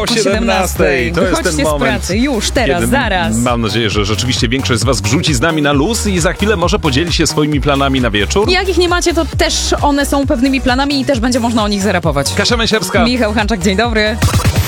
po 17. To jest Wychodźcie ten moment. z pracy, już, teraz, kiedy zaraz. Mam nadzieję, że rzeczywiście większość z was wrzuci z nami na luz i za chwilę może podzieli się swoimi planami na wieczór. Jak ich nie macie, to też one są pewnymi planami i też będzie można o nich zarapować. Kasia Męsierska. Michał Hanczak, dzień dobry.